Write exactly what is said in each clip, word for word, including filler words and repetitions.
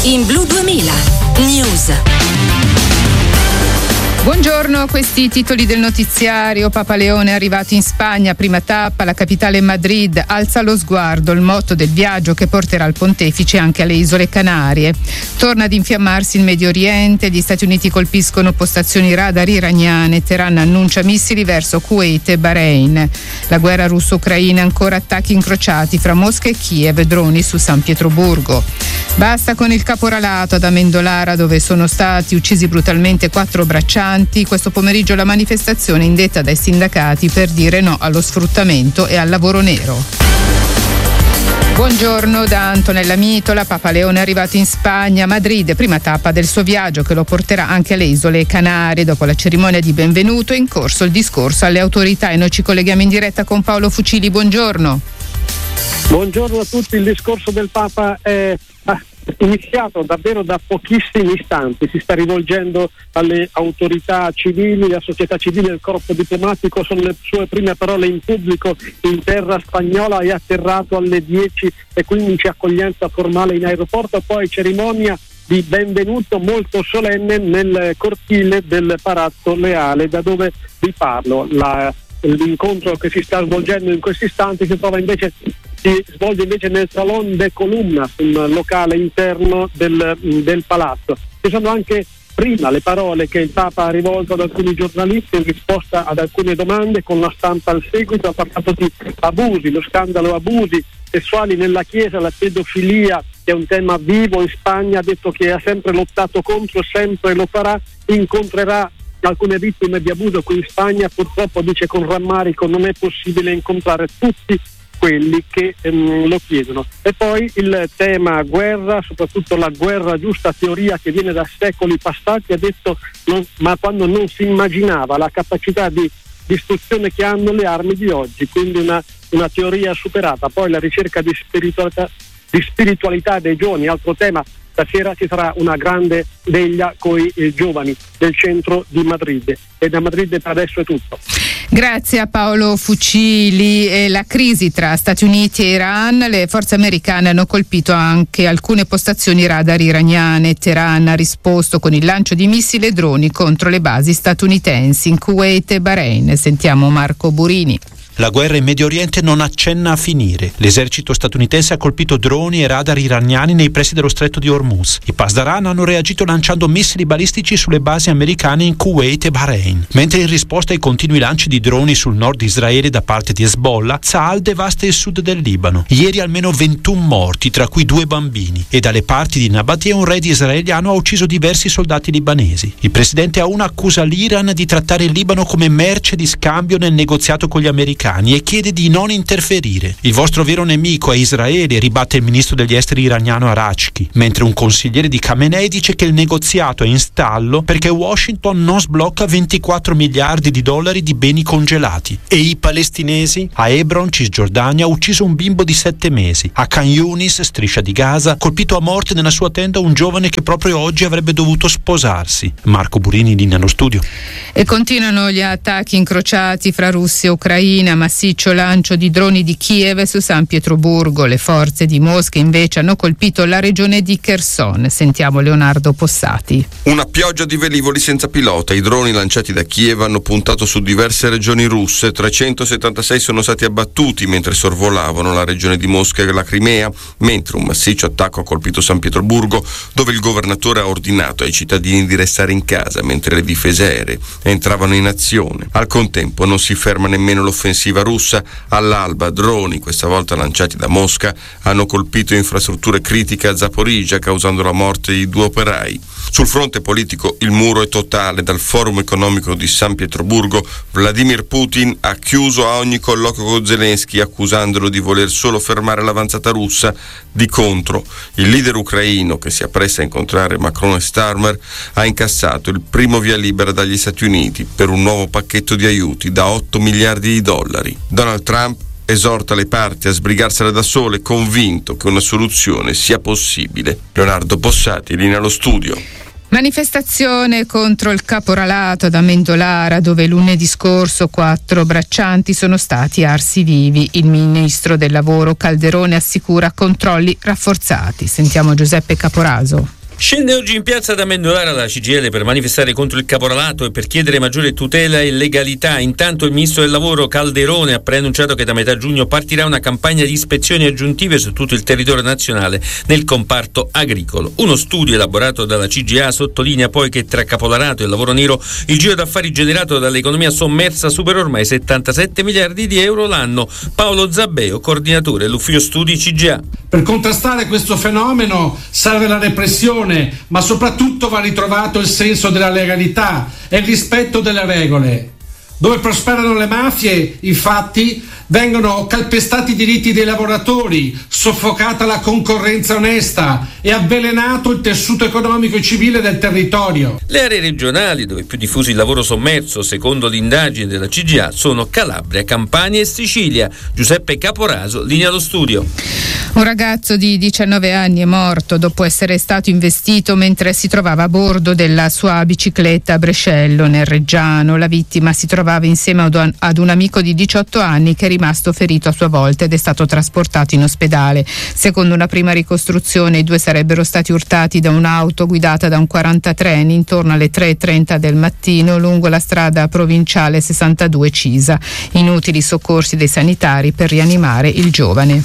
In Blu duemila News. Buongiorno, questi i titoli del notiziario. Papa Leone è arrivato in Spagna, prima tappa, la capitale Madrid. Alza lo sguardo, il motto del viaggio che porterà il pontefice anche alle isole Canarie. Torna ad infiammarsi il Medio Oriente, gli Stati Uniti colpiscono postazioni radar iraniane, Teheran annuncia missili verso Kuwait e Bahrain. La guerra russo-ucraina, ancora attacchi incrociati fra Mosca e Kiev, droni su San Pietroburgo. Basta con il caporalato ad Amendolara, dove sono stati uccisi brutalmente quattro braccianti. Questo pomeriggio la manifestazione indetta dai sindacati per dire no allo sfruttamento e al lavoro nero. Buongiorno da Antonella Mitola. Papa Leone è arrivato in Spagna, Madrid, prima tappa del suo viaggio che lo porterà anche alle isole Canarie. Dopo la cerimonia di benvenuto è in corso il discorso alle autorità e noi ci colleghiamo in diretta con Paolo Fucili. Buongiorno. Buongiorno a tutti. Il discorso del Papa è iniziato davvero da pochissimi istanti, si sta rivolgendo alle autorità civili, alla società civile, al corpo diplomatico. Sono le sue prime parole in pubblico in terra spagnola. È atterrato alle dieci e quindici, accoglienza formale in aeroporto, poi cerimonia di benvenuto molto solenne nel cortile del Palazzo Leale, da dove vi parlo. La, l'incontro che si sta svolgendo in questi istanti si trova invece si svolge invece nel Salón de Columnas, un locale interno del, del palazzo. Ci sono anche prima le parole che il Papa ha rivolto ad alcuni giornalisti in risposta ad alcune domande, con la stampa al seguito. Ha parlato di abusi, lo scandalo abusi sessuali nella Chiesa, la pedofilia, che è un tema vivo in Spagna. Ha detto che ha sempre lottato contro, sempre lo farà, incontrerà alcune vittime di abuso qui in Spagna. Purtroppo, dice con rammarico, non è possibile incontrare tutti quelli che ehm, lo chiedono. E poi il tema guerra, soprattutto la guerra giusta, teoria che viene da secoli passati. Ha detto non, ma quando non si immaginava la capacità di distruzione che hanno le armi di oggi, quindi una, una teoria superata. Poi la ricerca di spiritualità, di spiritualità dei giovani, altro tema. Stasera ci sarà una grande veglia con i eh, giovani del centro di Madrid. E da Madrid per adesso è tutto. Grazie a Paolo Fucili. E la crisi tra Stati Uniti e Iran, le forze americane hanno colpito anche alcune postazioni radar iraniane. Teheran ha risposto con il lancio di missili e droni contro le basi statunitensi in Kuwait e Bahrain. Sentiamo Marco Burini. La guerra in Medio Oriente non accenna a finire. L'esercito statunitense ha colpito droni e radar iraniani nei pressi dello stretto di Hormuz. I Pasdaran hanno reagito lanciando missili balistici sulle basi americane in Kuwait e Bahrain. Mentre in risposta ai continui lanci di droni sul nord di Israele da parte di Hezbollah, Tzahal devasta il sud del Libano. Ieri almeno ventuno morti, tra cui due bambini. E dalle parti di Nabatea un raid israeliano ha ucciso diversi soldati libanesi. Il presidente Aoun accusa l'Iran di trattare il Libano come merce di scambio nel negoziato con gli americani e chiede di non interferire. Il vostro vero nemico è Israele, ribatte il ministro degli esteri iraniano Arachki, mentre un consigliere di Khamenei dice che il negoziato è in stallo perché Washington non sblocca ventiquattro miliardi di dollari di beni congelati. E i palestinesi? A Hebron, Cisgiordania, ha ucciso un bimbo di sette mesi. A Khan Yunis, striscia di Gaza, colpito a morte nella sua tenda un giovane che proprio oggi avrebbe dovuto sposarsi. Marco Burini, lì nello studio. E continuano gli attacchi incrociati fra Russia e Ucraina. Massiccio lancio di droni di Kiev su San Pietroburgo. Le forze di Mosca invece hanno colpito la regione di Kherson. Sentiamo Leonardo Possati. Una pioggia di velivoli senza pilota. I droni lanciati da Kiev hanno puntato su diverse regioni russe. trecentosettantasei sono stati abbattuti mentre sorvolavano la regione di Mosca e la Crimea, mentre un massiccio attacco ha colpito San Pietroburgo, dove il governatore ha ordinato ai cittadini di restare in casa mentre le difese aeree entravano in azione. Al contempo non si ferma nemmeno l'offensiva russa. All'alba droni, questa volta lanciati da Mosca, hanno colpito infrastrutture critiche a Zaporizhzhia, causando la morte di due operai. Sul fronte politico il muro è totale. Dal forum economico di San Pietroburgo Vladimir Putin ha chiuso a ogni colloquio con Zelensky, accusandolo di voler solo fermare l'avanzata russa. Di contro, il leader ucraino, che si appresta a incontrare Macron e Starmer, ha incassato il primo via libera dagli Stati Uniti per un nuovo pacchetto di aiuti da otto miliardi di dollari. Donald Trump esorta le parti a sbrigarsela da sole, convinto che una soluzione sia possibile. Leonardo Possati, linea allo studio. Manifestazione contro il caporalato ad Amendolara, dove lunedì scorso quattro braccianti sono stati arsi vivi. Il ministro del lavoro Calderone assicura controlli rafforzati. Sentiamo Giuseppe Caporaso. Scende oggi in piazza ad Amendolara la C G I L per manifestare contro il caporalato e per chiedere maggiore tutela e legalità. Intanto il ministro del lavoro Calderone ha preannunciato che da metà giugno partirà una campagna di ispezioni aggiuntive su tutto il territorio nazionale nel comparto agricolo. Uno studio elaborato dalla C G I A sottolinea poi che tra capolarato e lavoro nero il giro d'affari generato dall'economia sommersa supera ormai settantasette miliardi di euro l'anno. Paolo Zabbeo, coordinatore dell'ufficio studi C G I A. Per contrastare questo fenomeno serve la repressione, ma soprattutto va ritrovato il senso della legalità e il rispetto delle regole. Dove prosperano le mafie, infatti, vengono calpestati i diritti dei lavoratori, soffocata la concorrenza onesta e avvelenato il tessuto economico e civile del territorio. Le aree regionali dove è più diffuso il lavoro sommerso, secondo l'indagine della C G I A, sono Calabria, Campania e Sicilia. Giuseppe Caporaso, linea allo studio. Un ragazzo di diciannove anni è morto dopo essere stato investito mentre si trovava a bordo della sua bicicletta a Brescello, nel Reggiano. La vittima si trovava insieme ad un amico di diciotto anni che è rimasto ferito a sua volta ed è stato trasportato in ospedale. Secondo una prima ricostruzione, i due sarebbero stati urtati da un'auto guidata da un quarantatreenne intorno alle tre e trenta del mattino lungo la strada provinciale sessantadue Cisa. Inutili soccorsi dei sanitari per rianimare il giovane.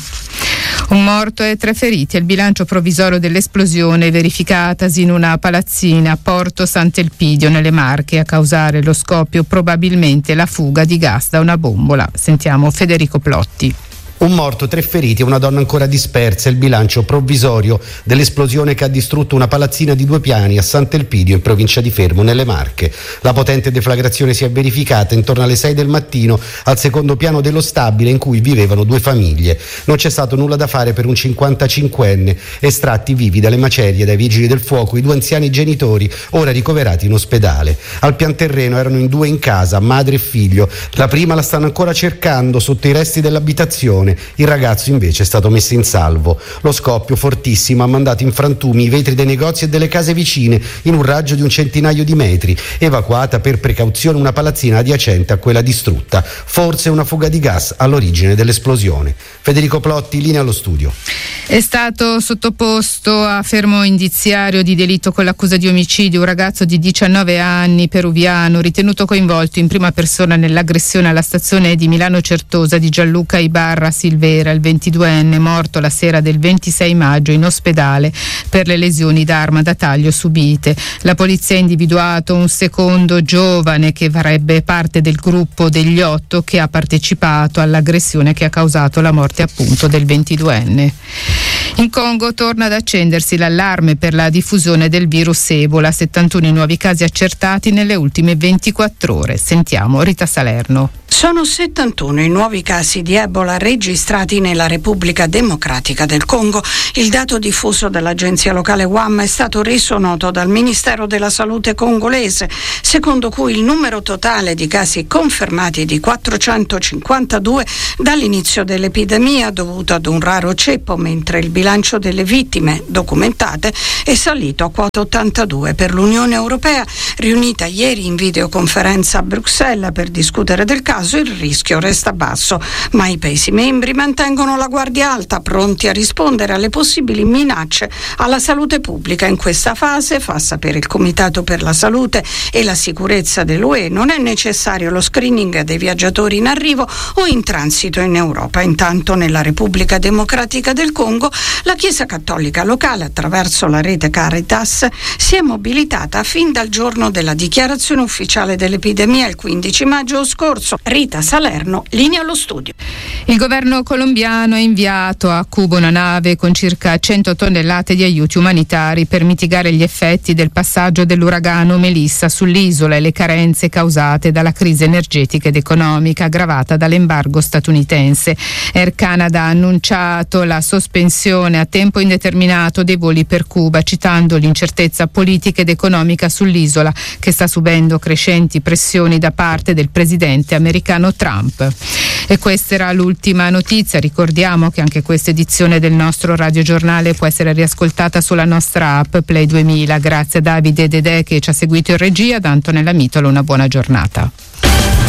Un morto e tre feriti è il bilancio provvisorio dell'esplosione verificatasi in una palazzina a Porto Sant'Elpidio nelle Marche. A causare lo scoppio probabilmente la fuga di gas da una bombola. Sentiamo Federico Plotti. Un morto, tre feriti e una donna ancora dispersa è il bilancio provvisorio dell'esplosione che ha distrutto una palazzina di due piani a Sant'Elpidio in provincia di Fermo nelle Marche. La potente deflagrazione si è verificata intorno alle sei del mattino al secondo piano dello stabile in cui vivevano due famiglie. Non c'è stato nulla da fare per un cinquantacinquenne estratti vivi dalle macerie dai vigili del fuoco i due anziani genitori ora ricoverati in ospedale. Al pian terreno erano in due in casa, madre e figlio. La prima la stanno ancora cercando sotto i resti dell'abitazione. Il ragazzo invece è stato messo in salvo. Lo scoppio fortissimo ha mandato in frantumi i vetri dei negozi e delle case vicine in un raggio di un centinaio di metri. Evacuata per precauzione una palazzina adiacente a quella distrutta. Forse una fuga di gas all'origine dell'esplosione. Federico Plotti, linea allo studio. È stato sottoposto a fermo indiziario di delitto con l'accusa di omicidio un ragazzo di diciannove anni peruviano ritenuto coinvolto in prima persona nell'aggressione alla stazione di Milano Certosa di Gianluca Ibarra Silvera, il ventiduenne, morto la sera del ventisei maggio in ospedale per le lesioni d'arma da taglio subite. La polizia ha individuato un secondo giovane che farebbe parte del gruppo degli otto che ha partecipato all'aggressione che ha causato la morte appunto del ventiduenne. In Congo torna ad accendersi l'allarme per la diffusione del virus Ebola, settantuno i nuovi casi accertati nelle ultime ventiquattro ore. Sentiamo Rita Salerno. Sono settantuno i nuovi casi di Ebola registrati nella Repubblica Democratica del Congo. Il dato diffuso dall'agenzia locale W A M è stato reso noto dal Ministero della Salute congolese, secondo cui il numero totale di casi confermati è di quattrocentocinquantadue dall'inizio dell'epidemia dovuto ad un raro ceppo, mentre il bilancio delle vittime documentate è salito a quota ottantadue. Per l'Unione Europea, riunita ieri in videoconferenza a Bruxelles per discutere del caso, il rischio resta basso, ma i Paesi membri mantengono la guardia alta, pronti a rispondere alle possibili minacce alla salute pubblica. In questa fase, fa sapere il Comitato per la Salute e la Sicurezza dell'U E, non è necessario lo screening dei viaggiatori in arrivo o in transito in Europa. Intanto nella Repubblica Democratica del Congo la Chiesa Cattolica locale, attraverso la rete Caritas, si è mobilitata fin dal giorno della dichiarazione ufficiale dell'epidemia il quindici maggio scorso. Rita Salerno, linea allo studio. Il governo colombiano ha inviato a Cuba una nave con circa cento tonnellate di aiuti umanitari per mitigare gli effetti del passaggio dell'uragano Melissa sull'isola e le carenze causate dalla crisi energetica ed economica aggravata dall'embargo statunitense. Air Canada ha annunciato la sospensione a tempo indeterminato dei voli per Cuba, citando l'incertezza politica ed economica sull'isola che sta subendo crescenti pressioni da parte del presidente americano Trump. E questa era l'ultima notizia. Ricordiamo che anche questa edizione del nostro radiogiornale può essere riascoltata sulla nostra app Play duemila. Grazie a Davide Dedè che ci ha seguito in regia, da Antonella Mitolo una buona giornata.